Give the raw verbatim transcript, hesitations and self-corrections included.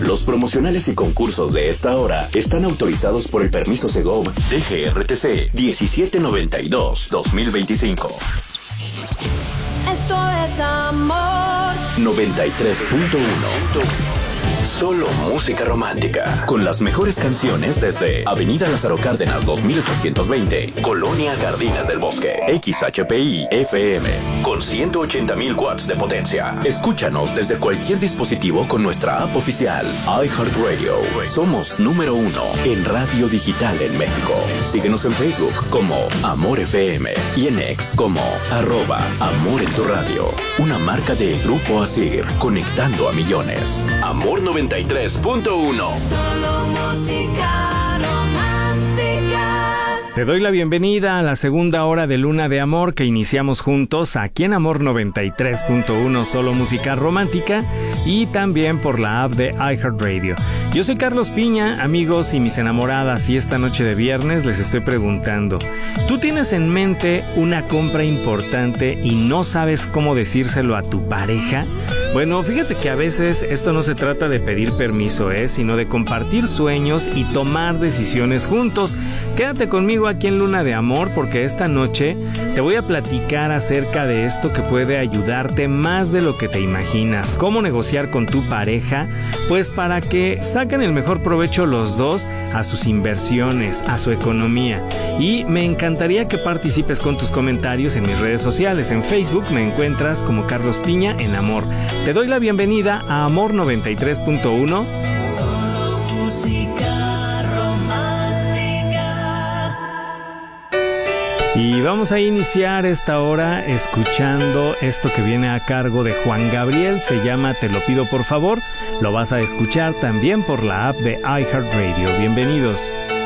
Los promocionales y concursos de esta hora están autorizados por el permiso Segov D G R T C diecisiete noventa y dos dos mil veinticinco. Esto es amor. noventa y tres punto uno. Solo música romántica. Con las mejores canciones desde Avenida Lázaro Cárdenas dos mil ochocientos veinte, Colonia Jardines del Bosque. X H P I F M con ciento ochenta mil watts de potencia. Escúchanos desde cualquier dispositivo con nuestra app oficial iHeartRadio. Somos número uno en radio digital en México. Síguenos en Facebook como Amor F M y en X como arroba Amor en tu radio. Una marca de Grupo Asir, conectando a millones. Amor noventa y tres punto uno. Solo música romántica. Te doy la bienvenida a la segunda hora de Luna de Amor que iniciamos juntos aquí en Amor noventa y tres punto uno, solo música romántica, y también por la app de iHeartRadio. Yo soy Carlos Piña, amigos y mis enamoradas, y esta noche de viernes les estoy preguntando, ¿tú tienes en mente una compra importante y no sabes cómo decírselo a tu pareja? Bueno, fíjate que a veces esto no se trata de pedir permiso, ¿eh? sino de compartir sueños y tomar decisiones juntos. Quédate conmigo aquí en Luna de Amor, porque esta noche te voy a platicar acerca de esto que puede ayudarte más de lo que te imaginas. Cómo negociar con tu pareja, pues para que saquen el mejor provecho los dos a sus inversiones, a su economía. Y me encantaría que participes con tus comentarios en mis redes sociales. En Facebook me encuentras como Carlos Piña en Amor. Te doy la bienvenida a Amor noventa y tres punto uno. Solo música romántica. Y vamos a iniciar esta hora escuchando esto que viene a cargo de Juan Gabriel. Se llama Te lo pido por favor. Lo vas a escuchar también por la app de iHeartRadio. Bienvenidos.